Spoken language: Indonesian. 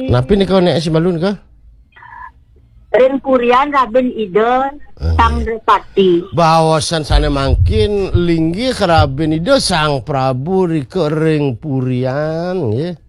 Napi nih kau nek si Malun kah? Ring Purian Raben Ide Sang Drepati. Bawasan sana makin linggi keraben ide Sang Prabu Rike Ring Purian ya.